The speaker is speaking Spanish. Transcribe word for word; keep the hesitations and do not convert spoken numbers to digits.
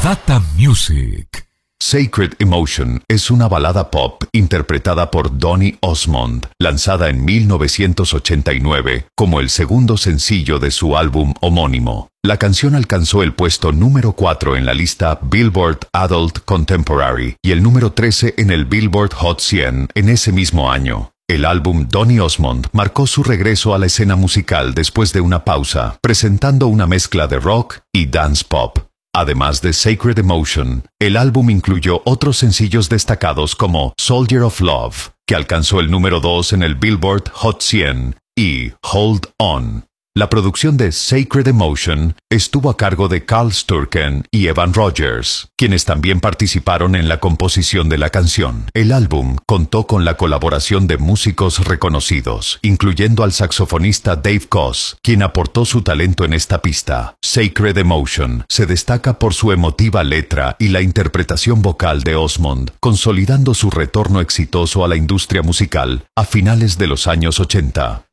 Data Music. Sacred Emotion es una balada pop interpretada por Donny Osmond, lanzada en mil novecientos ochenta y nueve como el segundo sencillo de su álbum homónimo. La canción alcanzó el puesto número cuatro en la lista Billboard Adult Contemporary y el número trece en el Billboard Hot cien en ese mismo año. El álbum Donny Osmond marcó su regreso a la escena musical después de una pausa, presentando una mezcla de rock y dance pop. Además de Sacred Emotion, el álbum incluyó otros sencillos destacados como Soldier of Love, que alcanzó el número dos en el Billboard Hot cien, y Hold On. La producción de Sacred Emotion estuvo a cargo de Carl Sturken y Evan Rogers, quienes también participaron en la composición de la canción. El álbum contó con la colaboración de músicos reconocidos, incluyendo al saxofonista Dave Koz, quien aportó su talento en esta pista. Sacred Emotion se destaca por su emotiva letra y la interpretación vocal de Osmond, consolidando su retorno exitoso a la industria musical a finales de los años ochenta.